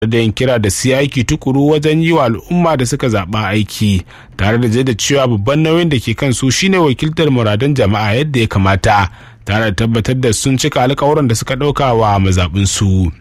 da yin kira da su aiki tukuru wajen yi wa al'umma da suka zaɓa aiki tare da jaddada cewa babban nauyin da ke kansu shine wakiltar muradan jama'a yadda ya kamata tare da tabbatar da sun cika alƙawuran da suka ɗauka wa mazaɓinsu.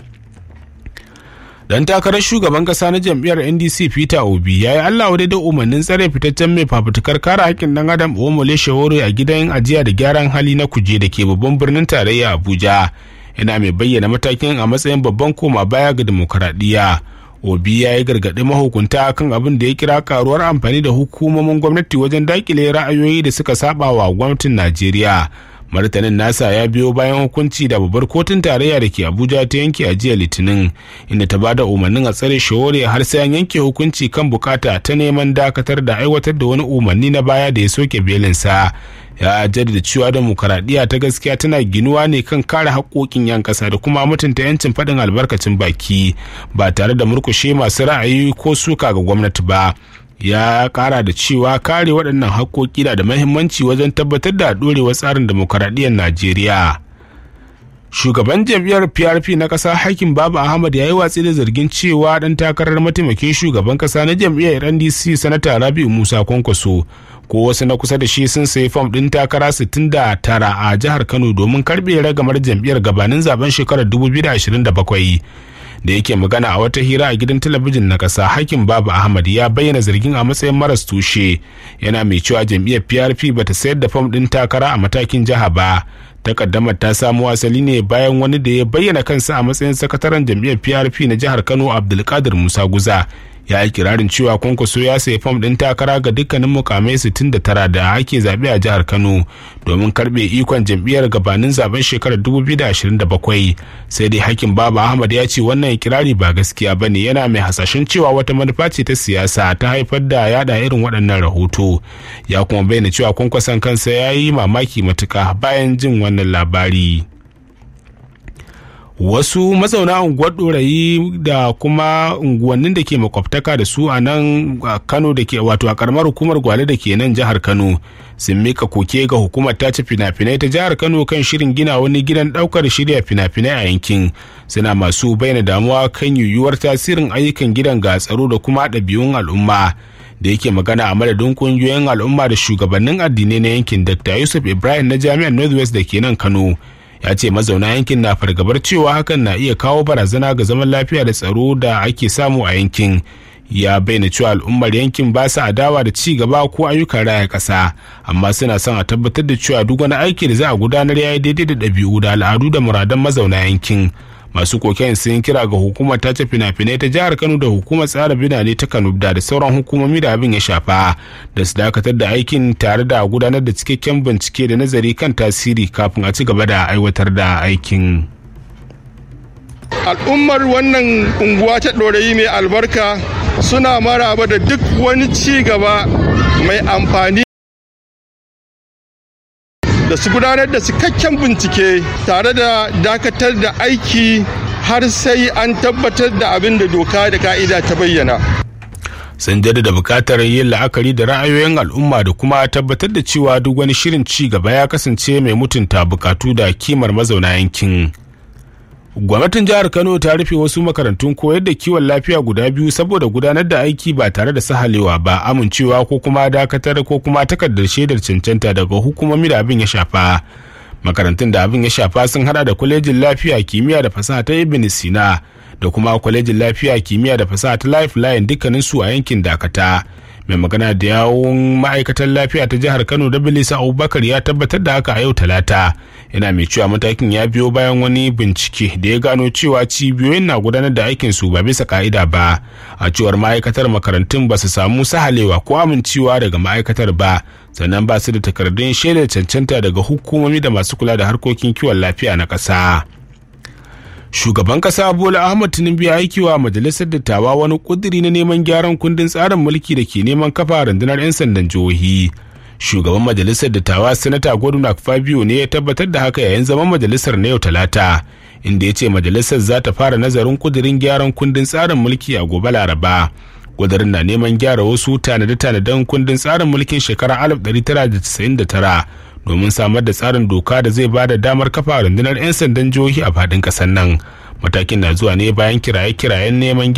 Dan takarar shugaban kasa na jam'iyyar NDC Peter Obi ya yi Allah wadai da umarnin tsare fitaccen mai fafutukar kare haƙƙin ɗan adam Omole Sowore a gidan ajiya da gyaran hali na Kuje da ke babban birnin tarayya Abuja. Yana mai bayyana matakin a matsayin babban koma baya ga demokaradiyya. Obi ya yi gargaɗi mahukunta kan abin da ya kira karuwar amfani da hukumomin gwamnati wajen daƙile ra'ayoyi da suka saba wa gwamnatin Najeriya. Martanin nasa ya biyo bayan hukunci da babbar kotun tarayya da ke Abuja ta yanke a jiya Litinin, inda ta bada umarnin a tsare Sowore har sai an yanke hukunci kan bukata ta neman dakatar da aiwatar da wani umarni na baya da ya soke belinsa. Ya jaddada cewa demokaradiyya ta gaskiya tana ginuwa ne kan kare haƙoƙin 'yan ƙasa da kuma mutunta 'yancin faɗin albarkacin baki ba tare da murƙushe masu ra'ayi ko suka ga gwamnati ba. Ya kara da cewa kare waɗannan haƙoƙi na da mahimmanci wajen tabbatar da ɗorewar tsarin demokaradiyyar Najeriya. Shugaban jam'iyyar PRP na ƙasa Hakim Baba Ahmad ya yi watsi da zargin cewa ɗan takarar mataimakin shugaban ƙasa na jam'iyyar NDC Sanata Rabi'u Musa Kwankwaso ko wasu na kusa da shi sun sayi fam ɗin takara 69 a jihar Kano domin karɓe ragamar jam'iyyar gabanin zaben shekarar 2027. Da yake magana a wata hira a gidan talabijin na ƙasa, Hakim Baba Ahmad ya bayyana zargin a matsayin maras tushe, yana mai cewa jam'iyyar PRP bata sayar da fam ɗin takara a matakin jiha ba. Takaddamar ta samu asali ne bayan wani da ya bayyana kansa a matsayin sakataren jam'iyyar PRP na jihar Kano Abdulkadir Musa Guza ya yi kirarin cewa Kwankwaso ya sayi fam ɗin takara ga dukkanin mukamai 69 da ake zaɓe a jihar Kano domin karɓe ikon jam'iyyar gabanin zaben shekarar 2027. Sai dai Hakim Baba Ahmad ya ce wannan kirari ba gaskiya ba ne, yana mai hasashen cewa wata manufa ce ta siyasa ta haifar da yada irin waɗannan rahoto. Ya kuma bayyana cewa Kwankwason kansa ya yi mamaki matuƙa bayan jin wannan labari. Wasu mazauna unguwar Ɗorayi da kuma unguwannin da ke makwabtaka da su a nan Kano da ke wato a karamar hukumar Gwale da ke nan jihar Kano sun mika koke ga hukumar tace fina-finai ta jihar Kano kan shirin gina wani gidan ɗaukar shirya fina-finai a yankin. Suna masu bayyana damuwa kan yiwuwar tasirin ayyukan gidan ga tsaro da kuma ɗabi'un al'umma. Da yake magana a madadin ƙungiyoyin al'umma da shugabannin addinai na yankin, Dr. Yusuf Ibrahim na Jami'ar Northwest da ke nan Kano ya ce mazauna yankin na fargabar cewa hakan na iya kawo barazana ga zaman lafiya da tsaro da ake samu a yankin. Ya bayyana cewa al'ummar yankin ba su adawa da ci gaba ko ayyukan raya ƙasa, amma suna son a tabbatar da cewa duk wani aiki da za a gudanar ya yi daidai da ɗabi'u da al'adu da muradan mazauna yankin. Masu koken sun kira ga hukumar tace fina-finai ta jihar Kano da hukumar tsara birane ta Kano da sauran hukumomi da abin ya shafa da su dakatar da aikin tare da gudanar da cikakken bincike da nazari kan tasiri kafin a ci gaba da aiwatar da aikin. Al'ummar wannan unguwa ta Ɗorayi mai albarka suna maraba da duk wani ci gaba mai amfani da su gudanar da cikakken bincike tare da dakatar da aiki har sai an tabbatar da abin da doka da ka'ida ta bayyana. Sun jaddada bukatar yin la'akari da ra'ayoyin al'umma da kuma tabbatar da cewa duk wani shirin ci gaba ya kasance mai mutunta bukatu da kimar mazauna yankin. Gwamnatin jihar Kano ta rufe wasu makarantun koyar da kiwon lafiya guda 2 saboda gudanar da aiki ba tare da sahalewa ba, amincewa ko kuma dakatar ko kuma takardar shaidar cancanta daga hukumomi da abin ya shafa. Makarantun da abin ya shafa sun hada da kwalejin lafiya kimiyya da fasaha ta Ibn Sina da kuma kwalejin lafiya kimiyya da fasaha ta Lifeline, dukkanin su a yankin Dakata. Mai magana da yawun ma'aikatar lafiya ta jihar Kano Bilisa Abubakar ya tabbatar da haka a yau Talata. Yana mai cewa matakin ya biyo bayan wani bincike da ya gano cewa cibiyoyin na gudanar da aikin su ba bisa ka'ida ba. A cewar ma'aikatar, makarantun ba su samu sahalewa ko amincewa daga ma'aikatar ba, sannan ba su da takardun shaidar cancanta daga hukumomi da masu kula da harkokin kiwon lafiya na ƙasa. Shugaban kasa Bola Ahmed Tinubu ya aiki wa majalisar dattawa wani kudiri na neman gyaran kundin tsarin mulki da ke neman kafa rundunar 'yan sandan jihohi. Shugaban majalisar dattawa Sanata Godwin Akpabio ne ya tabbatar da haka yayin zaman majalisar na yau Talata, inda ya ce majalisar za ta fara nazarin kudirin gyaran kundin tsarin mulki a gobe Laraba. Kudirin na neman gyara wasu tanade-tanaden kundin tsarin mulkin shekarar 1999 domin samar da tsarin doka da zai ba da damar kafa rundunar 'yan sandan jihohi a faɗin ƙasar nan. Matakin na zuwa ne bayan kiraye-kirayen neman